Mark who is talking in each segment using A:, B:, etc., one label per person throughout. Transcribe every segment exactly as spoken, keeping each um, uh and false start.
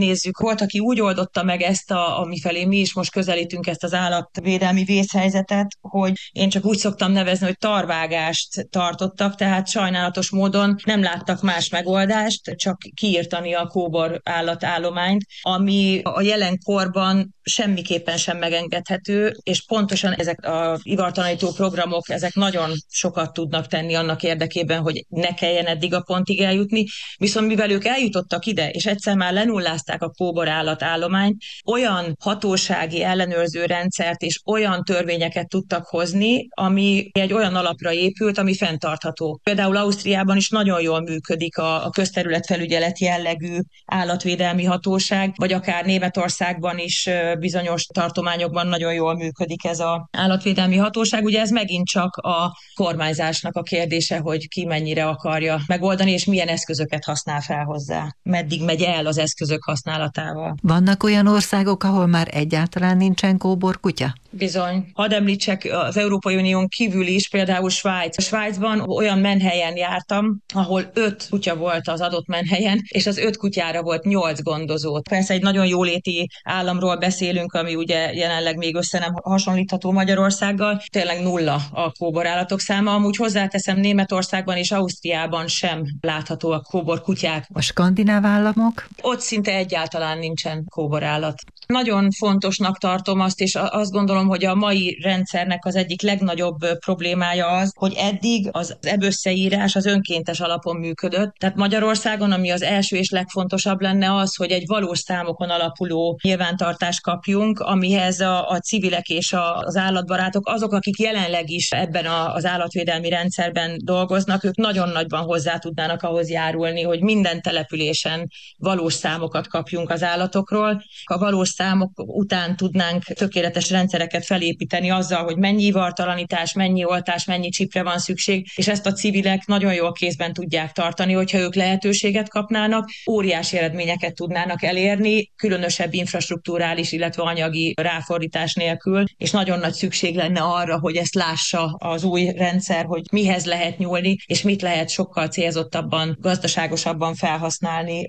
A: nézzük, volt, aki úgy oldotta meg ezt, a, amifelé mi is most közelítünk ezt az állatvédelmi vészhelyzetet, hogy én csak úgy szoktam nevezni, hogy tarvágást tartottak, tehát sajnálatos módon nem láttak más megoldást, csak kiirtani a kóbor állatállományt, ami a jelenkorban semmiképpen sem megengedhető, és pontosan ezek a ivartalanító programok, ezek nagyon sokat tudnak tenni annak érdekében, hogy ne kelljen eddig a pontig eljutni, viszont mivel ők eljutottak ide, és egyszer már lenullázták a kóbor állatállományt, olyan hatósági ellenőrző rendszert és olyan törvényeket tudtak hozni, ami egy olyan alapra épült, ami fenntartható. Például Ausztriában is nagyon jól működik a, a közterületfelügyelet jellegű állatvédelmi hatóság, vagy akár Németországban is bizonyos tartományokban nagyon jól működik ez az állatvédelmi hatóság. Ugye ez megint csak a kormányzásnak a kérdése, hogy ki mennyire akarja megoldani, és milyen eszközöket használ fel hozzá. Meddig megy el az eszközök használatával.
B: Vannak olyan országok, ahol már egyáltalán nincsen kóborkutya?
A: Bizony. Hadd említsek az Európai Unión kívül is, például Svájc. A Svájcban olyan menhelyen jártam, ahol öt kutya volt az adott menhelyen, és az öt kutyára volt nyolc gondozó. Persze egy nagyon jóléti államról beszélünk, ami ugye jelenleg még össze nem hasonlítható Magyarországgal. Tényleg nulla a kóborállatok száma. Amúgy hozzáteszem, Németországban és Ausztriában sem látható a kóbor kutyák.
B: A skandináv államok?
A: Ott szinte egyáltalán nincsen kóborállat. Nagyon fontosnak tartom azt, és azt gondolom, hogy a mai rendszernek az egyik legnagyobb problémája az, hogy eddig az ebösszeírás az önkéntes alapon működött. Tehát Magyarországon, ami az első és legfontosabb lenne az, hogy egy valós számokon alapuló nyilvántartást kapjunk, amihez a, a civilek és a, az állatbarátok, azok, akik jelenleg is ebben a, az állatvédelmi rendszerben dolgoznak, ők nagyon nagyban hozzá tudnának ahhoz járulni, hogy minden településen valós számokat kapjunk az állatokról. A valós számok után tudnánk tökéletes rendszereket felépíteni azzal, hogy mennyi ivartalanítás, mennyi oltás, mennyi csipre van szükség, és ezt a civilek nagyon jól kézben tudják tartani, hogyha ők lehetőséget kapnának, óriási eredményeket tudnának elérni, különösebb infrastrukturális, illetve anyagi ráfordítás nélkül, és nagyon nagy szükség lenne arra, hogy ezt lássa az új rendszer, hogy mihez lehet nyúlni, és mit lehet sokkal célzottabban, gazdaságosabban felhasználni.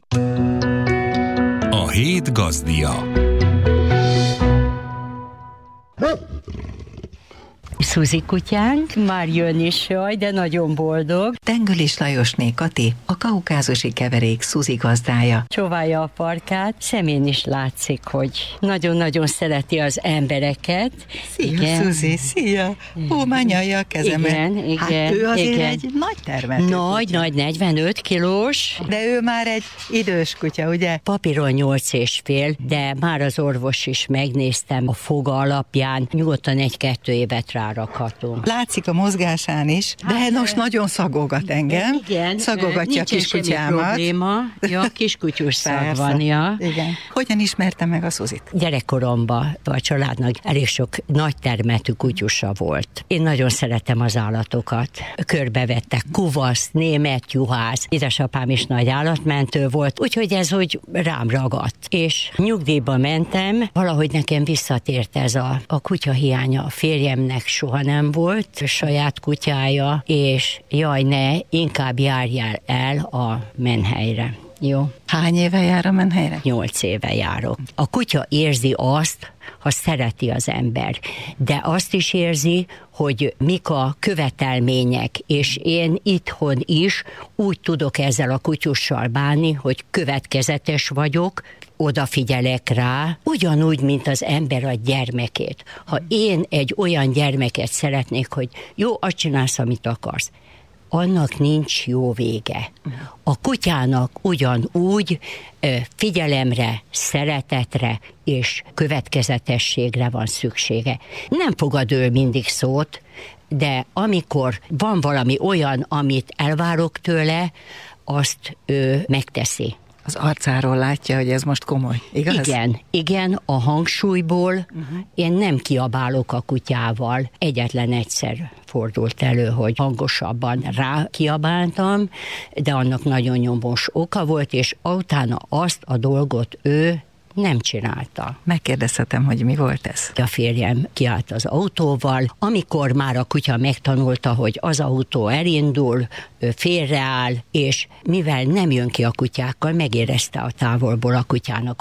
C: A hét gazdia.
D: Szuzi kutyánk már jön is, jaj, de nagyon boldog.
B: Tengölis Lajosné Kati, a kaukázusi keverék Szuzi gazdája.
D: Csóválja a farkát, szemén is látszik, hogy nagyon-nagyon szereti az embereket.
B: Szia, igen. Szuzi, szia! Ó, már nyalja a kezemet.
D: Igen, igen.
B: Hát ő azért
D: igen.
B: egy nagy termető
D: Nagy,
B: kutya.
D: nagy, negyvenöt kilós.
B: De ő már egy idős kutya, ugye?
D: Papíron nyolc és fél, de már az orvos is megnéztem a foga alapján, nyugodtan egy-kettő évet rá rakhatunk.
B: Látszik a mozgásán is, de hát, most nagyon szagogat engem.
D: Igen,
B: szagogatja a kiskutyámat.
D: Probléma. Ja, kiskutyus szag van, ja.
B: Igen. Hogyan ismertem meg a Szuzit?
D: Gyerekkoromban a családnak elég sok nagy termetű kutyusa volt. Én nagyon szeretem az állatokat. Körbevettek kuvasz, német juhász. Édesapám is nagy állatmentő volt, úgyhogy ez úgy rám ragadt. És nyugdíjba mentem, valahogy nekem visszatért ez a, a kutya hiánya. A férjemnek soha nem volt saját kutyája, és jaj ne, inkább járjál el a menhelyre. Jó.
B: Hány éve jár a menhelyre?
D: Nyolc éve járok. A kutya érzi azt, ha szereti az ember, de azt is érzi, hogy mik a követelmények, és én itthon is úgy tudok ezzel a kutyussal bánni, hogy következetes vagyok, odafigyelek rá, ugyanúgy, mint az ember a gyermekét. Ha én egy olyan gyermeket szeretnék, hogy jó, azt csinálsz, amit akarsz, annak nincs jó vége. A kutyának ugyanúgy figyelemre, szeretetre és következetességre van szüksége. Nem fogad ő mindig szót, de amikor van valami olyan, amit elvárok tőle, azt ő megteszi.
B: Az arcáról látja, hogy ez most komoly, igaz?
D: Igen, igen, a hangsúlyból uh-huh. én nem kiabálok a kutyával. Egyetlen egyszer fordult elő, hogy hangosabban rá kiabáltam, de annak nagyon nyomos oka volt, és utána azt a dolgot ő nem csinálta.
B: Megkérdezhetem, hogy mi volt ez?
D: A férjem kiállt az autóval, amikor már a kutya megtanulta, hogy az autó elindul, ő félreáll, és mivel nem jön ki a kutyákkal, megérezte a távolból a kutyának